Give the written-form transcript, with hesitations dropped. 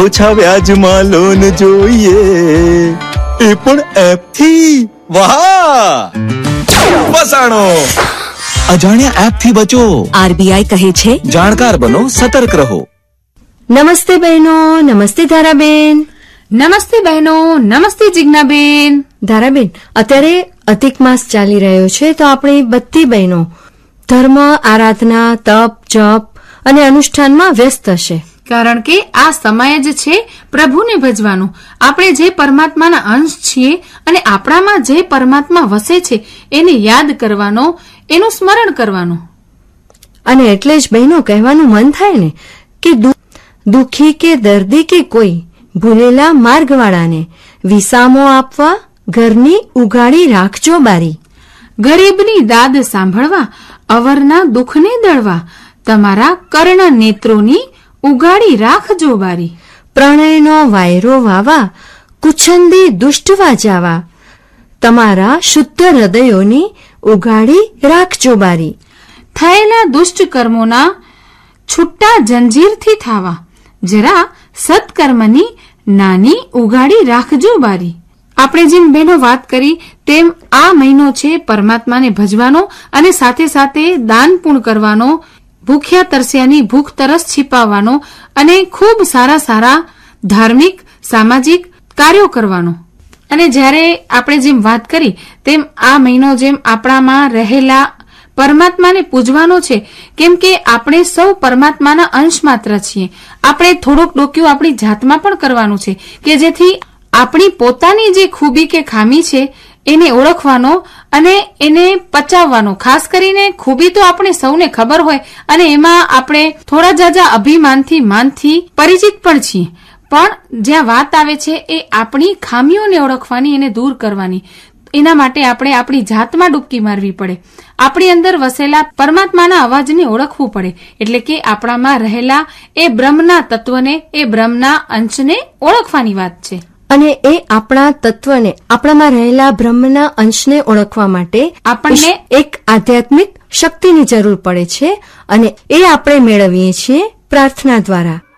ઓછા વ્યાજમાં લોન જોઈએ, એ પણ એપ થી. વાહ, ફસાણો. અજાણ્યા એપ થી બચો. આરબીઆઈ કહે છે, જાણકાર બનો, સતર્ક રહો. નમસ્તે બહેનો. નમસ્તે ધારાબેન. નમસ્તે બહેનો. નમસ્તે જિજ્ઞાબેન. ધારાબેન, અત્યારે અધિક માસ ચાલી રહ્યો છે, તો આપણી બધી બહેનો ધર્મ, આરાધના, તપ, જપ અને અનુષ્ઠાનમાં વ્યસ્ત હશે. કારણ કે આ સમય જ છે પ્રભુને ભજવાનો. આપણે જે પરમાત્માના અંશ છીએ અને આપણામાં જે પરમાત્મા વસે છે એને યાદ કરવાનો, એનું સ્મરણ કરવાનું. અને એટલે જ બહેનો કહેવાનું મન થાય ને કે દુઃખી કે દર્દી કે કોઈ ભૂલેલા માર્ગવાળાને વિસામો આપવા ઘરની ઉગાડી રાખજો બારી. ગરીબની દાદ સાંભળવા, અવરના દુઃખને દળવા, તમારા કર્ણ નેત્રોની ઉગાડી રાખજો બારી. પ્રણયનો વાયરો વાવા, કુછંદી દુષ્ટવા જાવા, તમારા શુદ્ધ હૃદયોની ઉગાડી રાખજો બારી. થયેલા દુષ્ટ કર્મોના છૂટા જંજીરથી થાવા, જરા સત્કર્મની નાની ઉગાડી રાખજો બારી. આપણે જેમ બહેનો વાત કરી તેમ આ મહિનો છે પરમાત્માને ભજવાનો અને સાથે સાથે દાન પુણ્ય કરવાનો, ભૂખ્યા તરસ્યાની ભૂખ તરસ છીપાવવાનો અને ખૂબ સારા સારા ધાર્મિક સામાજિક કાર્યો કરવાનો. અને જ્યારે આપણે જેમ વાત કરી તેમ આ મહિનો જેમ આપણામાં રહેલા પરમાત્માને પૂજવાનો છે, કેમ કે આપણે સૌ પરમાત્માના અંશ માત્ર છીએ. આપણે થોડોક ડોક્યું આપણી જાતમાં પણ કરવાનું છે કે જેથી આપણી પોતાની જે ખૂબી કે ખામી છે એને ઓળખવાનો અને એને પચાવવાનો. ખાસ કરીને ખૂબી તો આપણે સૌને ખબર હોય અને એમાં આપણે થોડા જાજા અભિમાનથી માનથી પરિચિત પણ છીએ, પણ જ્યાં વાત આવે છે એ આપણી ખામીઓને ઓળખવાની, એને દૂર કરવાની. એના માટે આપણે આપણી જાતમાં ડૂબકી મારવી પડે, આપણી અંદર વસેલા પરમાત્માના અવાજને ઓળખવું પડે. એટલે કે આપણામાં રહેલા એ બ્રહ્મના તત્વને, એ બ્રહ્મના અંશને ઓળખવાની વાત છે. અને એ આપણા તત્વને, આપણામાં રહેલા બ્રહ્મના અંશને ઓળખવા માટે આપણને એક આધ્યાત્મિક શક્તિની જરૂર પડે છે અને એ આપણે મેળવીએ છીએ પ્રાર્થના દ્વારા.